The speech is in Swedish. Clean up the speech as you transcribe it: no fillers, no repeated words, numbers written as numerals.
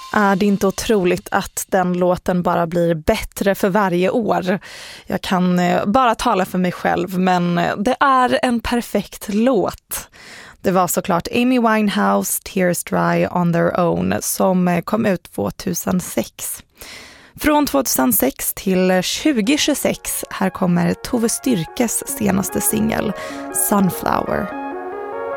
Är det inte otroligt att den låten bara blir bättre för varje år? Jag kan bara tala för mig själv, men det är en perfekt låt. Det var såklart Amy Winehouse, Tears Dry on Their Own, som kom ut 2006. Från 2006 till 2026, här kommer Tove Styrkes senaste singel, Sunflower.